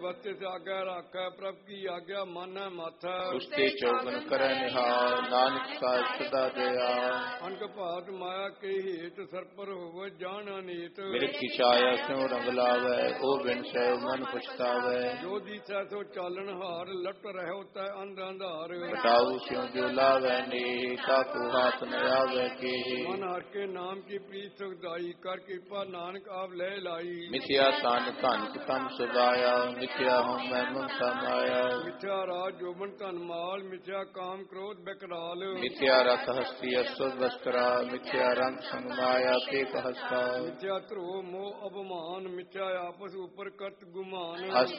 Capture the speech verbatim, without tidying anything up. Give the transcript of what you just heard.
बस्ते से आज्ञा राखै प्रभ की आज्ञा मानै माथै उसते चौगन करे निहाल नानक साहिब सदा दया अनक भात माया के हेत सर पर होवे जान अनीत मिर्ग की छाया स्यों रंग लावै ओ बिन सै मन पछतावै जो दीसै सो चालन हार लट रहो तै अंध अंधार हटाऊ स्यों जो लावै ने ताकू हाथ न आवे के मन हर के नाम की प्रीत सुखदाई कर कृपा नानक आप ले लाई मिथ्या तन धन तन सुदाया मिथ्या हम मैं ममता माया मिथ्या राज जोबन धन माल मिथ्या काम क्रोध बेकराल मिथ्या रथ हस्ती असुर वस्त्रा मिथ्या रंग संग माया के कहस्ता मिथ्या ध्रुव मोह अपमान मिथ्या आपस ऊपर कत गुमान हस्त